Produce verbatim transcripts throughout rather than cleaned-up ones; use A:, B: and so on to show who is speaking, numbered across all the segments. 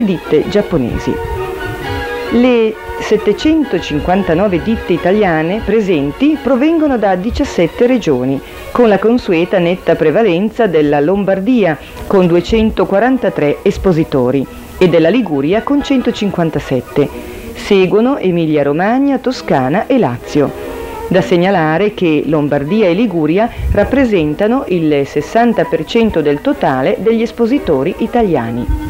A: ditte giapponesi. Le settecentocinquantanove ditte italiane presenti provengono da diciassette regioni, con la consueta netta prevalenza della Lombardia, con duecentoquarantatré espositori, e della Liguria con centocinquantasette. Seguono Emilia-Romagna, Toscana e Lazio. Da segnalare che Lombardia e Liguria rappresentano il sessanta per cento del totale degli espositori italiani.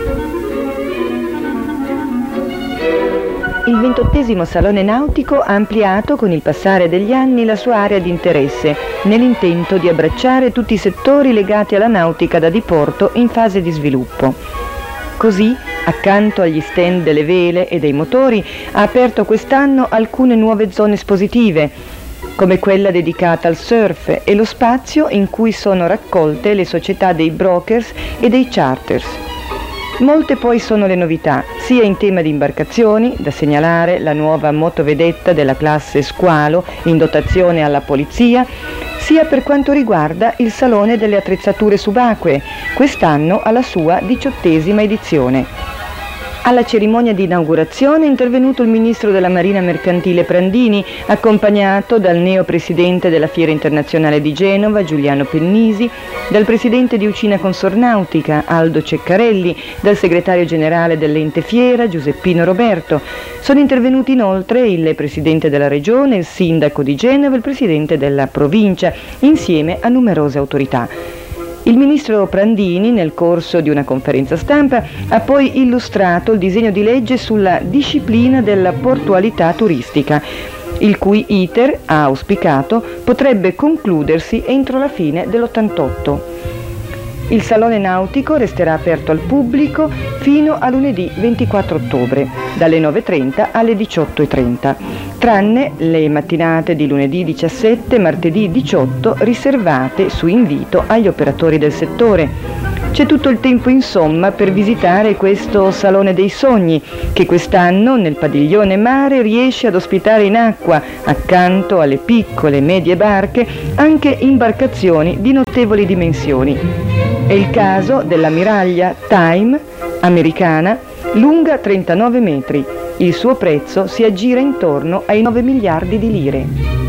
A: Il ventottesimo Salone Nautico ha ampliato con il passare degli anni la sua area di interesse, nell'intento di abbracciare tutti i settori legati alla nautica da diporto in fase di sviluppo. Così, accanto agli stand delle vele e dei motori, ha aperto quest'anno alcune nuove zone espositive, come quella dedicata al surf e lo spazio in cui sono raccolte le società dei brokers e dei charters. Molte poi sono le novità, sia in tema di imbarcazioni, da segnalare la nuova motovedetta della classe Squalo in dotazione alla polizia, sia per quanto riguarda il Salone delle attrezzature subacquee, quest'anno alla sua diciottesima edizione. Alla cerimonia di inaugurazione è intervenuto il ministro della Marina Mercantile Prandini, accompagnato dal neopresidente della Fiera Internazionale di Genova, Giuliano Pennisi, dal presidente di Ucina Consornautica, Aldo Ceccarelli, dal segretario generale dell'ente Fiera, Giuseppino Roberto. Sono intervenuti inoltre il presidente della regione, il sindaco di Genova e il presidente della provincia, insieme a numerose autorità. Il ministro Prandini, nel corso di una conferenza stampa, ha poi illustrato il disegno di legge sulla disciplina della portualità turistica, il cui iter, ha auspicato, potrebbe concludersi entro la fine dell'ottantotto. Il Salone Nautico resterà aperto al pubblico fino a lunedì ventiquattro ottobre, dalle nove e trenta alle diciotto e trenta, tranne le mattinate di lunedì diciassette e martedì diciotto riservate su invito agli operatori del settore. C'è tutto il tempo insomma per visitare questo Salone dei Sogni, che quest'anno nel padiglione mare riesce ad ospitare in acqua, accanto alle piccole e medie barche, anche imbarcazioni di notevoli dimensioni. È il caso dell'ammiraglia Time, americana, lunga trentanove metri. Il suo prezzo si aggira intorno ai nove miliardi di lire.